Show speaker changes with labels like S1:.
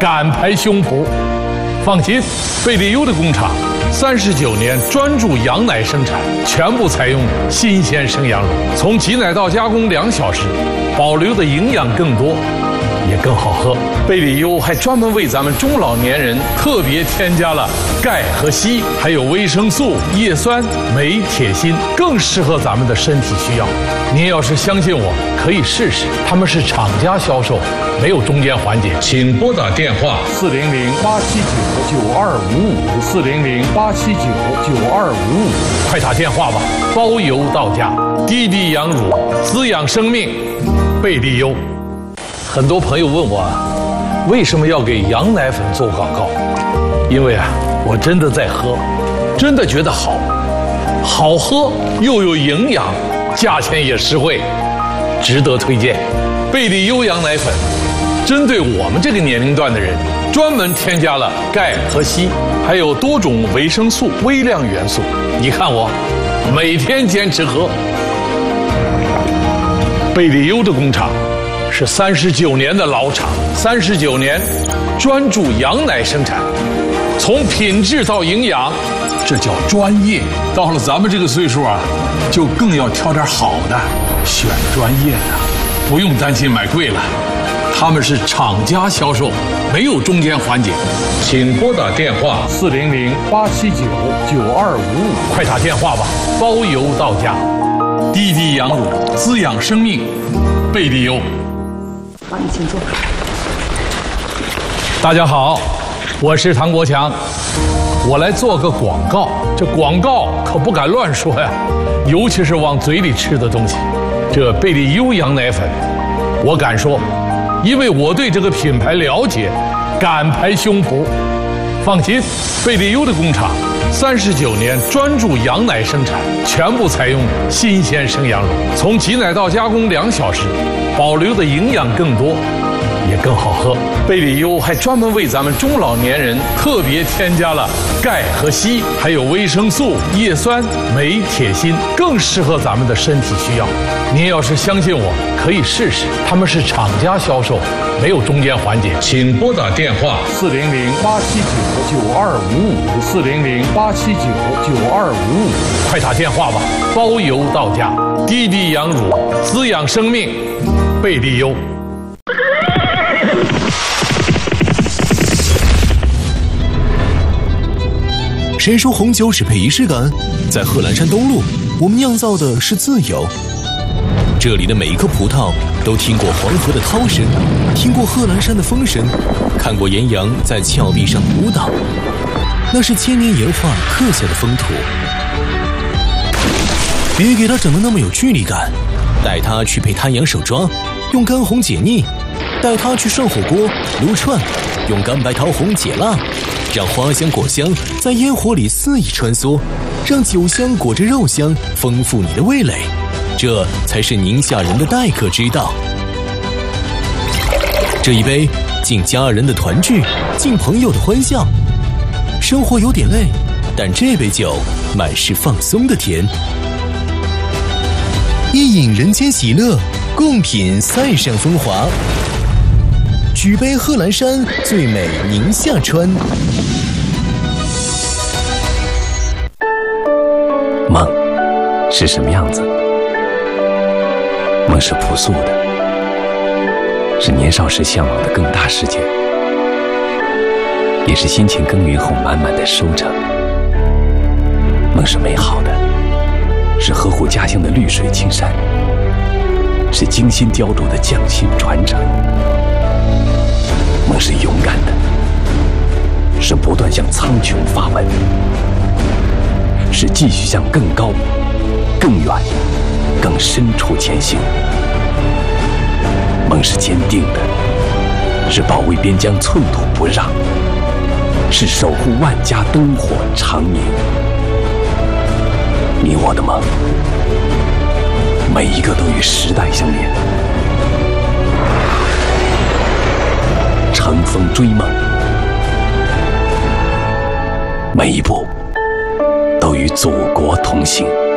S1: 敢拍胸脯。放心，贝利优的工厂39年专注羊奶生产，全部采用新鲜生羊乳，从挤奶到加工2小时，保留的营养更多，也更好喝。贝利优还专门为咱们中老年人特别添加了钙和硒，还有维生素、叶酸、镁、铁、锌，更适合咱们的身体需要。您要是相信我，可以试试。他们是厂家销售，没有中间环节。请拨打电话400-879-9255，400-879-9255，快打电话吧，包邮到家。滴滴羊乳，滋养生命，贝利优。很多朋友问我，为什么要给羊奶粉做广告？因为我真的在喝，真的觉得好喝又有营养，价钱也实惠，值得推荐。贝利优羊奶粉针对我们这个年龄段的人，专门添加了钙和硒，还有多种维生素、微量元素。你看我每天坚持喝。贝利优的工厂是39年的老厂，39年专注羊奶生产，从品质到营养，这叫专业。到了咱们这个岁数就更要挑点好的，选专业的，不用担心买贵了。他们是厂家销售，没有中间环节。请拨打电话400-879-9255，快打电话吧，包邮到家。滴滴羊乳，滋养生命，贝利优。
S2: 好，你请坐。
S1: 大家好，我是唐国强，我来做个广告。这广告可不敢乱说呀，尤其是往嘴里吃的东西。这贝利优羊奶粉，我敢说，因为我对这个品牌了解，敢拍胸脯。放心，贝利优的工厂39年专注羊奶生产，全部采用新鲜生羊乳，从挤奶到加工2小时，保留的营养更多，也更好喝。贝利优还专门为咱们中老年人特别添加了钙和硒，还有维生素、叶酸、镁、铁、锌，更适合咱们的身体需要。您要是相信我，可以试试。他们是厂家销售，没有中间环节。请拨打电话400-879-9255，400-879-9255，快打电话吧，包邮到家。滴滴羊乳，滋养生命，贝利优。
S3: 谁说红酒只配仪式感？在贺兰山东路，我们酿造的是自由。这里的每一颗葡萄都听过黄河的涛声，听过贺兰山的风声，看过岩羊在峭壁上舞蹈。那是千年岩画刻下的风土。别给它整得那么有距离感，带它去配滩羊手抓，用干红解腻；带它去涮火锅、撸串，用干白桃红解辣。让花香果香在烟火里肆意穿梭，让酒香裹着肉香丰富你的味蕾，这才是宁夏人的待客之道。这一杯敬家人的团聚，敬朋友的欢笑。生活有点累，但这杯酒满是放松的甜。一饮人间喜乐，共品塞上风华。举杯贺兰山，最美宁夏川。
S4: 梦是什么样子？梦是朴素的，是年少时向往的更大世界，也是辛勤耕耘后满满的收成。梦是美好的，是呵护家乡的绿水青山，是精心雕琢的匠心传承。梦是勇敢的，是不断向苍穹发问，是继续向更高、更远、更深处前行。梦是坚定的，是保卫边疆寸土不让，是守护万家灯火长明。你我的梦，每一个都与时代相连。乘风追梦，每一步都与祖国同行。